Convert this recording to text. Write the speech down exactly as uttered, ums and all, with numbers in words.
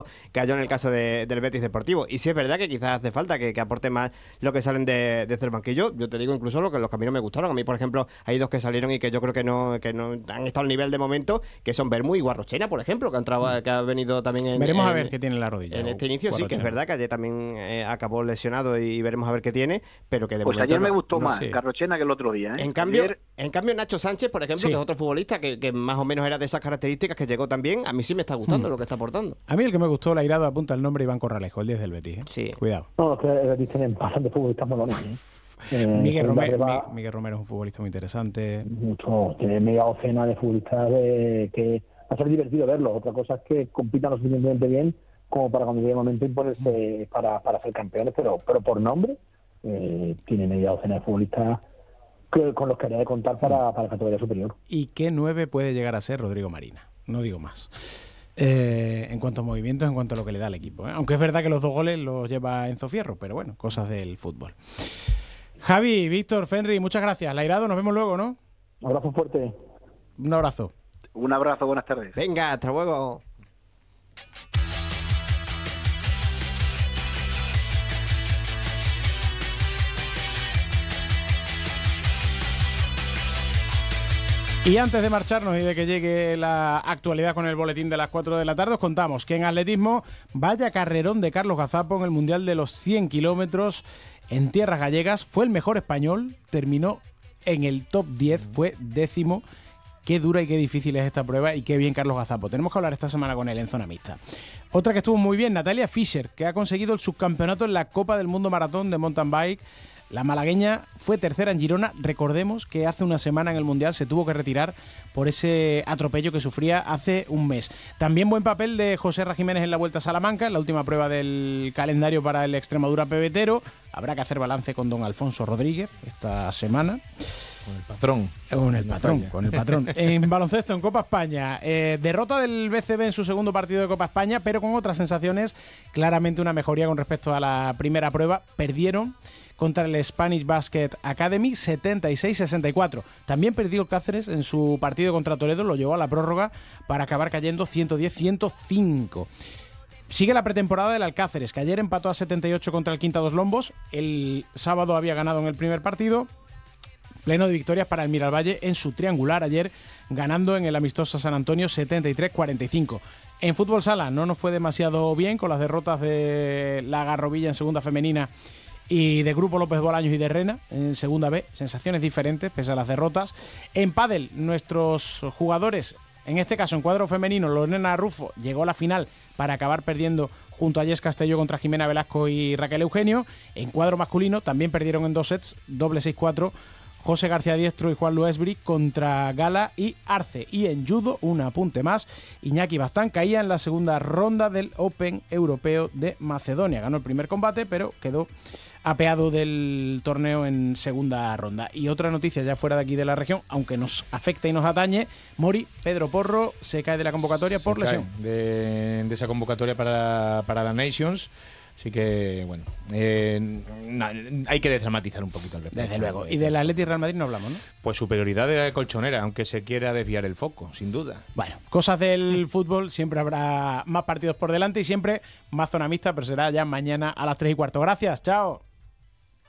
cayó en el caso de, del Betis Deportivo. Y sí es verdad que quizás hace falta que, que aporte más lo que salen de, desde el banquillo. Yo te digo incluso lo que los caminos me gustaron. A mí, por ejemplo, hay dos que salieron y que yo creo que no, que no han estado al nivel de momento, que son Bermú y Guarrochena, por ejemplo, que, han traba, que ha venido también en... Veremos en, a ver qué tiene la rodilla. En este inicio sí, que es verdad que ayer también eh, acabó lesionado y veremos a ver qué tiene, pero que de pues momento... ayer me no, gustó no más sé. Guarrochena que el otro día, ¿eh? En cambio, ayer... en cambio Nacho Sánchez, por ejemplo, Sí. que es otro futbolista que, que más o menos era de esas características, que llegó también, a mí sí me está gustando Hmm. lo que está aportando. A mí el que me gustó, la irado, apunta el nombre Iván Corralejo, el diez del Betis. ¿eh? Sí. Cuidado. No, es que el Betis tiene bastante futbolistas molones, ¿eh? Eh, Miguel, segunda Romero, prueba, Mi- Miguel Romero es un futbolista muy interesante. mucho, tiene media docena de futbolistas de, que va a ser divertido verlos. Otra cosa es que compitan lo suficientemente bien como para cuando llegue el momento imponerse para, para ser campeones, pero, pero por nombre eh, tiene media docena de futbolistas que, con los que haría de contar para, para la categoría superior. ¿Y qué nueve puede llegar a ser Rodrigo Marina? No digo más. Eh, en cuanto a movimientos, en cuanto a lo que le da al equipo, ¿eh? Aunque es verdad que los dos goles los lleva Enzo Fierro, pero bueno, cosas del fútbol. Javi, Víctor, Fenry, muchas gracias. Lairado, nos vemos luego, ¿no? Un abrazo fuerte. Un abrazo. Un abrazo, buenas tardes. Venga, hasta luego. Y antes de marcharnos y de que llegue la actualidad con el boletín de las cuatro de la tarde, os contamos que en atletismo, vaya carrerón de Carlos Gazapo en el Mundial de los cien kilómetros en tierras gallegas. Fue el mejor español, terminó en el top diez, fue décimo. Qué dura y qué difícil es esta prueba y qué bien Carlos Gazapo. Tenemos que hablar esta semana con él en zona mixta. Otra que estuvo muy bien, Natalia Fischer, que ha conseguido el subcampeonato en la Copa del Mundo Maratón de Mountain Bike. La malagueña fue tercera en Girona. Recordemos que hace una semana en el Mundial se tuvo que retirar por ese atropello que sufría hace un mes. También buen papel de José Ra Jiménez en la Vuelta a Salamanca, en la última prueba del calendario para el Extremadura pebetero. Habrá que hacer balance con don Alfonso Rodríguez esta semana. Con el patrón. Con el patrón, con el patrón. En baloncesto, en Copa España, eh, derrota del B C B en su segundo partido de Copa España, pero con otras sensaciones, claramente una mejoría con respecto a la primera prueba. Perdieron contra el Spanish Basket Academy setenta y seis sesenta y cuatro. También perdió el Cáceres en su partido contra Toledo, lo llevó a la prórroga para acabar cayendo ciento diez a ciento cinco. Sigue la pretemporada del Alcáceres, que ayer empató a setenta y ocho contra el Quinta Dos Lombos. El sábado había ganado en el primer partido. Pleno de victorias para el Miralvalle en su triangular ayer, ganando en el amistoso San Antonio setenta y tres cuarenta y cinco. En fútbol sala no nos fue demasiado bien con las derrotas de la Garrovilla en segunda femenina y de Grupo López Bolaños y de Rena en segunda B. Sensaciones diferentes pese a las derrotas. En pádel, nuestros jugadores, en este caso en cuadro femenino, Lorena Rufo llegó a la final para acabar perdiendo junto a Jess Castelló contra Jimena Velasco y Raquel Eugenio. En cuadro masculino también perdieron en dos sets, doble seis cuatro. José García Diestro y Juan Luesbri contra Gala y Arce. Y en judo, un apunte más, Iñaki Bastán caía en la segunda ronda del Open Europeo de Macedonia. Ganó el primer combate, pero quedó apeado del torneo en segunda ronda. Y otra noticia ya fuera de aquí de la región, aunque nos afecta y nos atañe, Mori, Pedro Porro, se cae de la convocatoria por Se cae lesión. De, de esa convocatoria para, para la Nations. Así que, bueno, eh, na- hay que desdramatizar un poquito al respecto. Desde luego. Y del Atleti y Real Madrid no hablamos, ¿no? Pues superioridad de la colchonera, aunque se quiera desviar el foco, sin duda. Bueno, cosas del fútbol, siempre habrá más partidos por delante y siempre más zona mixta, pero será ya mañana a las tres y cuarto. Gracias, chao.